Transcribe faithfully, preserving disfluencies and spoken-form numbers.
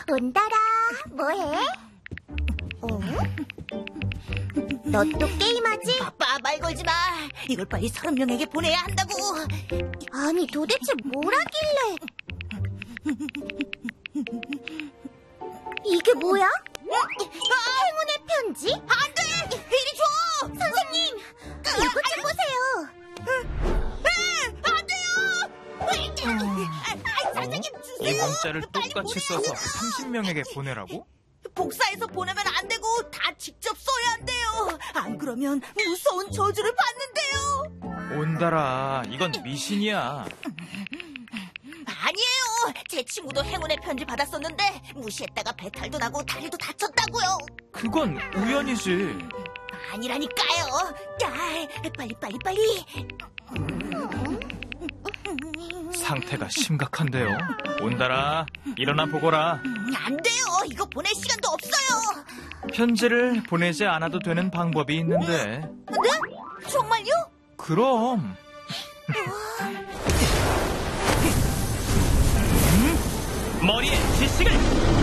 온다라, 뭐해? 어? 너 또 게임하지? 아빠, 말 걸지 마. 이걸 빨리 서른 명에게 보내야 한다고. 아니, 도대체 뭘 하길래? 이게 뭐야? 행운의 편지? 안 돼! 이리 줘! 선생님, 이것 좀 보세요. 안 돼요! 아, 선생님, 주세요! 이 문자를 똑같이 써서 삼십 명에게 보내라고? 복사해서 보내면 안 되고 다 직접 써야 한대요. 안 그러면 무서운 저주를 받는데요. 온달아, 이건 미신이야. 아니에요. 제 친구도 행운의 편지 받았었는데 무시했다가 배탈도 나고 다리도 다쳤다고요. 그건 우연이지. 아니라니까요. 야, 빨리 빨리 빨리. 상태가 심각한데요. 온달아, 일어나 보거라. 안 돼요. 이거 보낼 시간도 없어요. 편지를 보내지 않아도 되는 방법이 있는데. 네? 정말요? 그럼. 음? 머리에 지식을!